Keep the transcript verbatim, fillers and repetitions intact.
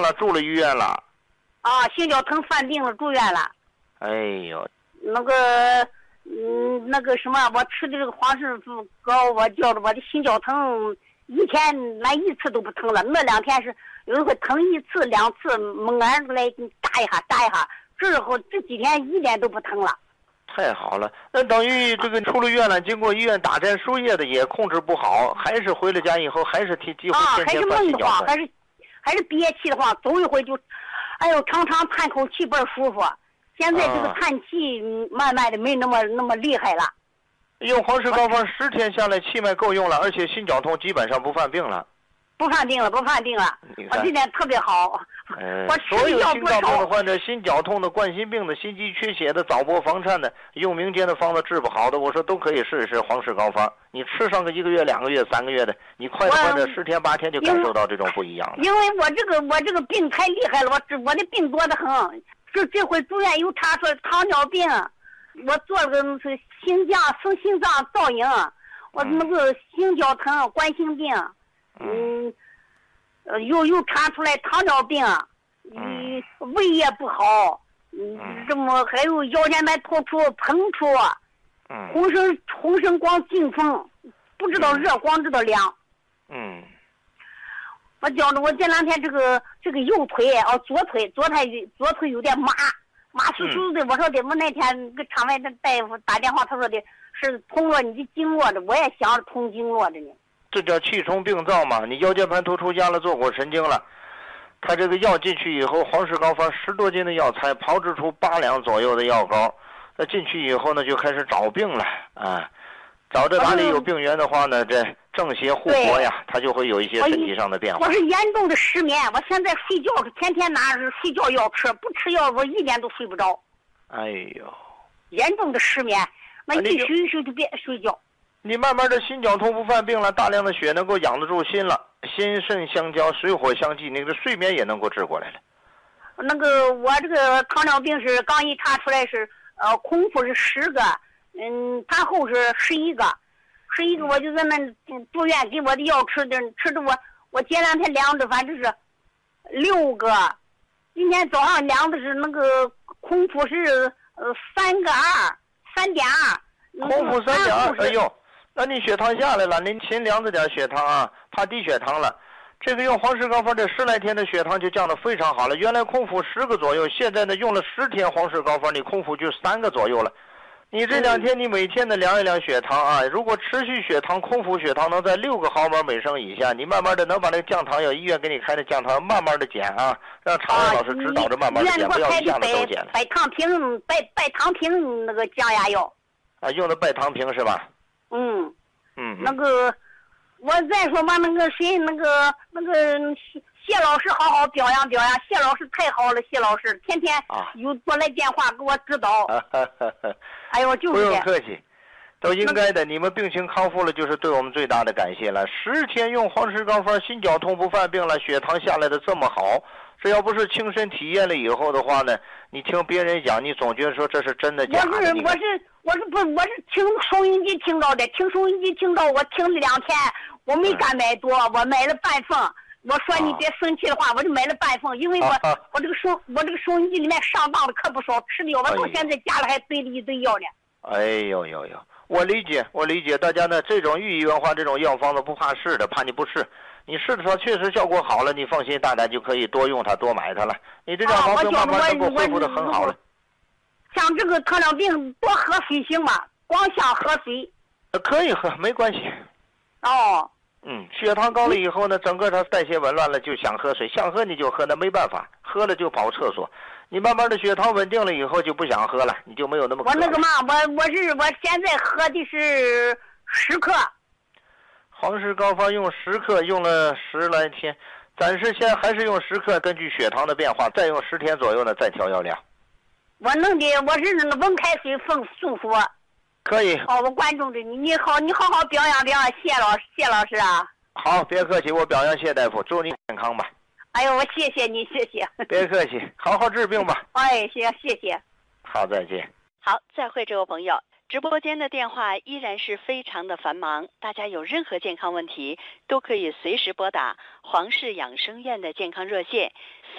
了，住了医院了。 啊，性绞疼犯病了，住院了。 哎呦， 那个，嗯，那个什么，我吃的这个黄氏膏，我觉着我的心绞疼一天来一次都不疼了，那两天是有时候疼一次两次，猛然来打一下打一下，之后这几天一点都不疼了。 太好了，那等于这个出了院了，经过医院打针输液的也控制不好，还是回了家以后还是提几乎天天犯心绞疼， 还是还是憋气的话，走一回就，哎呦，常常叹口气倍儿舒服。现在这个叹气慢慢的没那么那么厉害了。 用黄氏膏方十天下来，气脉够用了，而且心绞痛基本上不犯病了。 不犯病了，不犯病了，我这点特别好。 呃， 我所有心绞痛的患者、心绞痛的、冠心病的、心肌缺血的、早搏房颤的，用民间的方子治不好的，我说都可以试试黄氏膏方。你吃上个一个月、两个月、三个月的，你快的快的十天八天就感受到这种不一样了。 因为我这个我这个病太厉害了，我我的病多得很。这这回住院又查出来糖尿病，我做了个是心脏生心脏造影，我那个心绞疼、冠心病。嗯，呃，又又查出来糖尿病，嗯，胃也不好，嗯，这么还有腰间盘突出、膨出，嗯，浑身浑身光劲风，不知道热，光知道凉。 嗯， 我觉着我这两天这个这个右腿哦，左腿左腿左腿有点麻麻酥酥的，我说的，我那天给场外的大夫打电话，他说的是通络你的经络的，我也想着通经络的呢。 这叫气冲病灶嘛？你腰间盘突出压了坐骨神经了，他这个药进去以后，黄氏膏方十多斤的药材炮制出八两左右的药膏，那进去以后呢，就开始找病了啊，找着哪里有病源的话呢，这正邪互搏呀，他就会有一些身体上的变化。 我是严重的失眠，我现在睡觉是天天拿着睡觉药吃，不吃药我一点都睡不着。 哎呦， 严重的失眠，那一睡一睡就别睡觉。 你慢慢的心绞痛不犯病了，大量的血能够养得住心了，心肾相交，水火相济，那个睡眠也能够治过来了。 那个我这个糖尿病是刚一查出来是呃空腹是十个，嗯，产后是十一个，十一个我就在那住院给我的药吃的，吃的我我前两天量的反正是六个，今天早上量的是那个空腹是呃三个二，三点二， 空腹三点二，哎呦。那你血糖下来了，您勤量着点血糖啊，怕低血糖了。这个用黄氏膏方这十来天的血糖就降得非常好了。原来空腹十个左右，现在呢用了十天黄氏膏方，你空腹就三个左右了。你这两天你每天的量一量血糖啊，如果持续血糖空腹血糖能在六个毫摩每升以下，你慢慢的能把那个降糖药医院给你开的降糖慢慢的减啊，让常委老师指导着慢慢的减，不要一下子都减了。 白糖平白白糖平那个降压药啊，用的白糖平是吧？ 嗯， 嗯， 那个，我再说吧，那个谁，那个那个谢谢老师，好好表扬表扬，谢老师太好了，谢老师天天有拨来电话给我指导。啊、哎呦，就是不用客气，都应该的。你们病情康复了，就是对我们最大的感谢了。十天用黄氏膏方，心绞痛不犯病了，血糖下来的这么好。这要不是亲身体验了以后的话呢，你听别人讲，你总觉得说这是真的假的。 我是我是我是不我是听收音机听到的，听收音机听到，我听了两天，我没敢买多，嗯、我买了半份。我说你别生气的话，啊、我就买了半份，因为我、啊、我这个收我这个收音机里面上当的可不少，吃的药我到现在家里还堆了一堆药呢。 哎呦呦呦，我理解我理解，大家呢这种寓意文化这种药方子不怕试的，怕你不试。你试的时候确实效果好了，你放心大胆就可以多用它多买它了。你这药方子慢慢能够恢复的很好了。 像这个糖尿病多喝水行吗？光想喝水？ 呃，可以喝，没关系。 哦。 嗯，血糖高了以后呢，整个它代谢紊乱了，就想喝水，想喝你就喝，那没办法，喝了就跑厕所。你慢慢的血糖稳定了以后就不想喝了，你就没有那么渴了。 我那个嘛，我我是我现在喝的是十克。 黄氏膏方用十克，用了十来天，暂时先还是用十克，根据血糖的变化，再用十天左右呢，再调药量。 我弄的我是温开水送送服。 可以。 好，我关注着你，你好，你好好表扬表扬谢老师，谢老师啊。 好，别客气，我表扬谢大夫，祝你健康吧。 哎呦，我谢谢你，谢谢。 别客气，好好治病吧。 哎，谢谢谢。 好，再见。 好，再会，这位朋友。直播间的电话依然是非常的繁忙，大家有任何健康问题都可以随时拨打黄氏养生院的健康热线